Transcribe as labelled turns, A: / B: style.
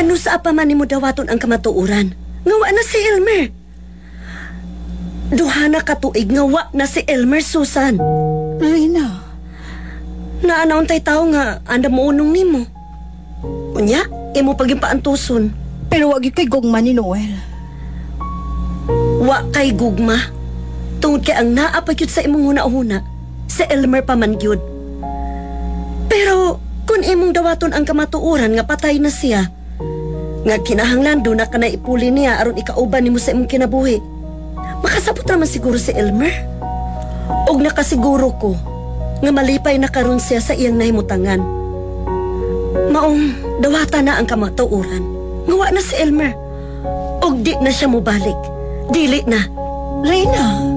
A: Ngano sa apa man nimo dawaton ang kamatuuran? Ngawa na si Elmer. Duha na katuig ngawa na si Elmer, Susan.
B: Reyna,
A: Naanauntay tao nga anda mo unong nimo. Unya, imo pagipaantuson.
B: pero wag yung kay gugma ni Noel.
A: Wa kay gugma. Tungod kay ang naapagyud sa imong huna-huna, si Elmer pa man gyud. Pero kung imong dawaton ang kamatuuran nga patay na siya, nga kinahanglan do na ka na ipuli niya aron ikauban nimo sa imong kinabuhi, makasabot naman siguro si Elmer. Og nakasiguro ko nga malipay na karon siya sa iyang nahimutangan. Maong dawata na ang kamatuuran. Ngawa na si Elmer. Og di na siya mobalik. Dili na.
B: Reyna,